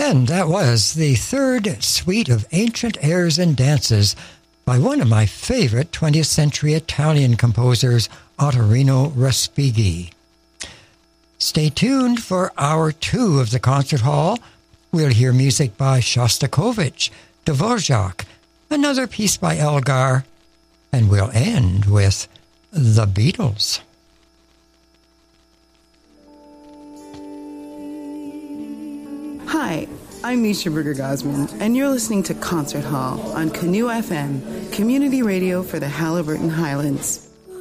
And that was the third suite of ancient airs and dances by one of my favorite 20th century Italian composers, Ottorino Respighi. Stay tuned for Hour 2 of the concert hall. We'll hear music by Shostakovich, Dvorak, another piece by Elgar, and we'll end with the Beatles. Hi, I'm Misha Berger-Gosman, and you're listening to Concert Hall on Canoe FM, community radio for the Haliburton Highlands.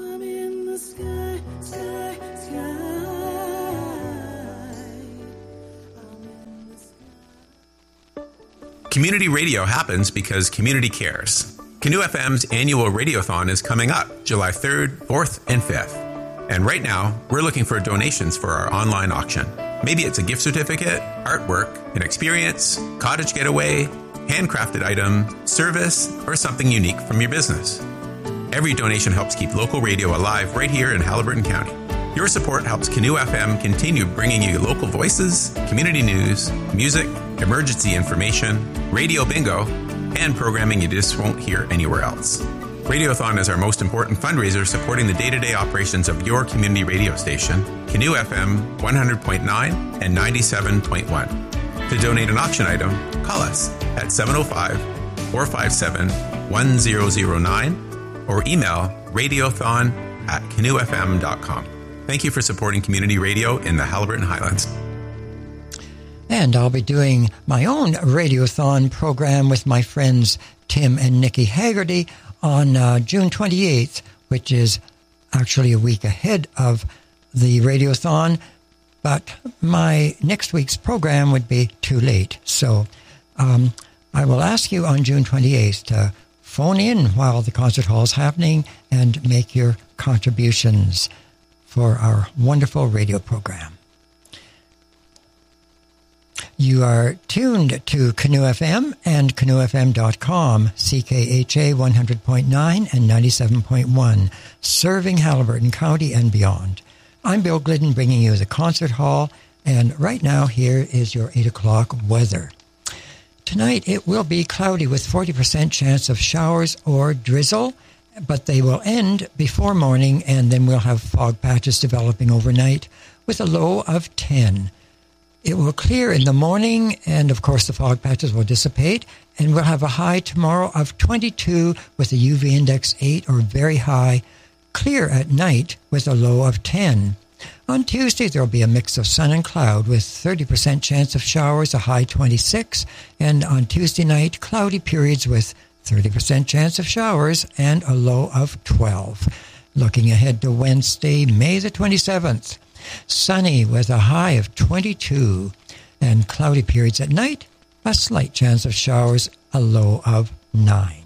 Community radio happens because community cares. Canoe FM's annual Radiothon is coming up July 3rd, 4th, and 5th. And right now, we're looking for donations for our online auction. Maybe it's a gift certificate, artwork, an experience, cottage getaway, handcrafted item, service, or something unique from your business. Every donation helps keep local radio alive right here in Haliburton County. Your support helps Canoe FM continue bringing you local voices, community news, music, emergency information, radio bingo, and programming you just won't hear anywhere else. Radiothon is our most important fundraiser supporting the day-to-day operations of your community radio station, Canoe FM 100.9 and 97.1. To donate an auction item, call us at 705-457-1009 or email radiothon@canoefm.com. Thank you for supporting community radio in the Haliburton Highlands. And I'll be doing my own Radiothon program with my friends Tim and Nikki Haggerty on June 28th, which is actually a week ahead of the Radiothon, but my next week's program would be too late. So I will ask you on June 28th to phone in while the concert hall is happening and make your contributions for our wonderful radio program. You are tuned to Canoe FM and canoefm.com, CKHA 100.9 and 97.1, serving Haliburton County and beyond. I'm Bill Glidden bringing you the concert hall, and right now here is your 8 o'clock weather. Tonight it will be cloudy with 40% chance of showers or drizzle, but they will end before morning, and then we'll have fog patches developing overnight with a low of 10. It will clear in the morning, and of course the fog patches will dissipate, and we'll have a high tomorrow of 22 with a UV index 8 or very high, clear at night with a low of 10. On Tuesday, there will be a mix of sun and cloud with 30% chance of showers, a high 26, and on Tuesday night, cloudy periods with 30% chance of showers and a low of 12. Looking ahead to Wednesday, May the 27th. Sunny with a high of 22 and cloudy periods at night, a slight chance of showers, a low of 9.